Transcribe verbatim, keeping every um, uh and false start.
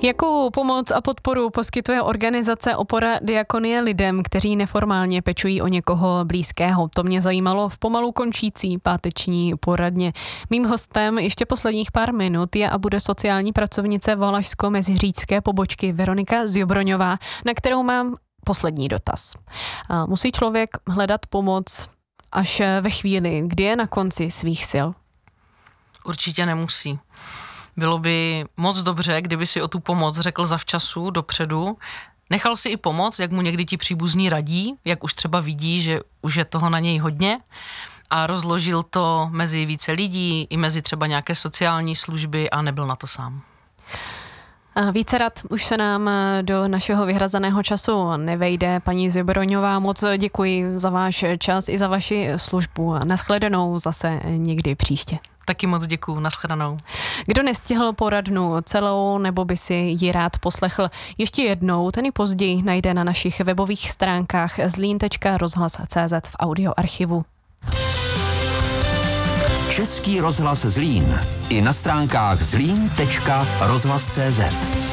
Jakou pomoc a podporu poskytuje organizace Opora Diakonie lidem, kteří neformálně pečují o někoho blízkého? To mě zajímalo v pomalu končící páteční poradně. Mým hostem ještě posledních pár minut je a bude sociální pracovnice valašsko-meziříčské pobočky Veronika Zjobroňová, na kterou mám poslední dotaz. Musí člověk hledat pomoc až ve chvíli, kdy je na konci svých sil? Určitě nemusí. Bylo by moc dobře, kdyby si o tu pomoc řekl zavčasu, dopředu. Nechal si i pomoc, jak mu někdy ti příbuzní radí, jak už třeba vidí, že už je toho na něj hodně, a rozložil to mezi více lidí, i mezi třeba nějaké sociální služby a nebyl na to sám. Více rad už se nám do našeho vyhrazeného času nevejde. Paní Zjobroňová, moc děkuji za váš čas i za vaši službu. Nashledanou zase někdy příště. Taky moc děkuju, nashledanou. Kdo nestihl poradnu celou nebo by si ji rád poslechl ještě jednou, ten i později najde na našich webových stránkách zlín tečka rozhlas tečka cé zet v audioarchivu. Český rozhlas Zlín. I na stránkách zlín tečka rozhlas tečka cé zet.